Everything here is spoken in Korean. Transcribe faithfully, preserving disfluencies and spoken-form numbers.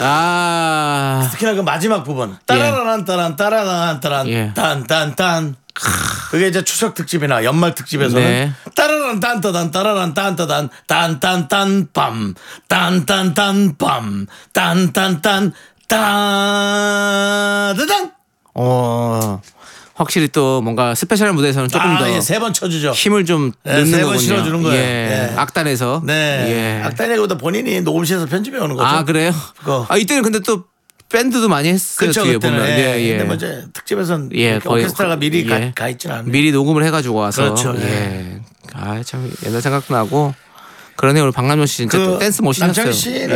아. 특히나 그 마지막 부분. 따라란 따란 따라란 따란 예. 딴딴딴. 그게 이제 추석 특집이나 연말 특집에서는 네. 따라란 딴따단 따라란 딴따단 딴딴딴 빰 딴딴딴 빰 딴딴딴 따다단. 어. 확실히 또 뭔가 스페셜 무대에서는 조금 아, 더 예, 세 번 쳐주죠. 힘을 좀 네, 넣는 세번 거군요. 실어주는 거예요. 예. 예. 악단에서. 네. 예. 악단이보다 본인이 녹음실에서 편집해 오는 거죠. 아 그래요? 그거. 아 이때는 근데 또 밴드도 많이 했어요. 그렇죠. 뒤에 그때는. 보면. 예. 예, 예. 근데 뭐 이제 특집에서는 예, 거의 오케스트라가 미리 가, 예. 가 있지는 않아요. 미리 녹음을 해가지고 와서. 그렇죠. 예. 아 참 옛날 생각도 나고 그러네요. 우리 박남정 씨 진짜 그 또 댄스 멋있었어요. 남창희 씨